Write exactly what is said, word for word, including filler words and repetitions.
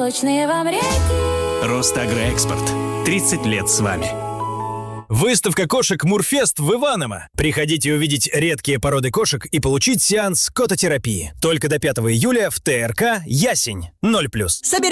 молочные вам реки. Росагроэкспорт. тридцать лет с вами. Выставка кошек Мурфест в Иваново. Приходите увидеть редкие породы кошек и получить сеанс кототерапии. Только до пятого июля в ТРК «Ясень». ноль плюс. Собери